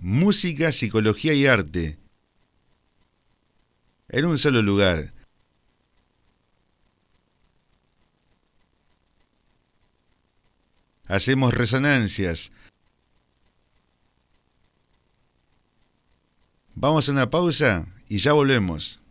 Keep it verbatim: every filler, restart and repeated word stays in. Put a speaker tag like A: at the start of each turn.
A: música, psicología y arte, en un solo lugar. Hacemos resonancias. Vamos a una pausa y ya volvemos.